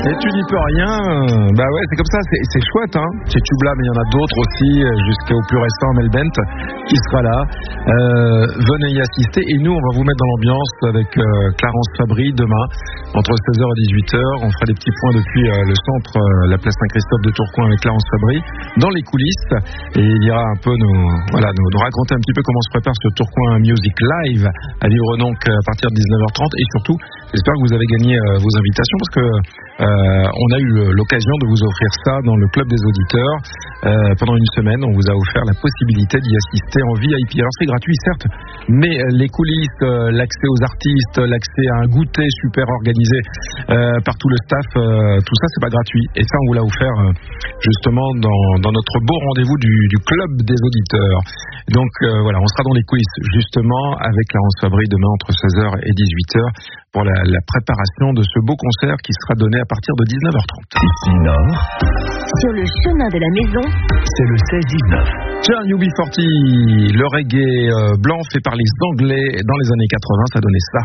Et tu n'y peux rien. Bah ouais, c'est comme ça, c'est chouette, hein. C'est Tubla, mais il y en a d'autres aussi, jusqu'au plus récent, Mel Bent, qui sera là. Venez y assister. Et nous, on va vous mettre dans l'ambiance avec Clarence Fabry demain, entre 16h et 18h. On fera des petits points depuis le centre, la place Saint-Christophe de Tourcoing avec Clarence Fabry, dans les coulisses. Et il ira un peu nous raconter un petit peu comment se prépare ce Tourcoing Music Live, à vivre donc à partir de 19h30. Et surtout, j'espère que vous avez gagné vos invitations, parce que on a eu l'occasion de vous offrir ça dans le club des auditeurs. Pendant une semaine, on vous a offert la possibilité d'y assister en VIP. Alors c'est gratuit certes, mais les coulisses, l'accès aux artistes, l'accès à un goûter super organisé par tout le staff, tout ça c'est pas gratuit. Et ça on vous l'a offert justement dans notre beau rendez-vous du club des auditeurs. Donc voilà, on sera dans les coulisses justement avec Clarence Fabry demain entre 16h et 18h pour la préparation de ce beau concert qui sera donné à partir de 19h30. Ici Nord, sur le chemin de la maison, c'est le 16-19. Tiens, UB40, le reggae blanc fait par les Anglais dans les années 80, ça donnait ça.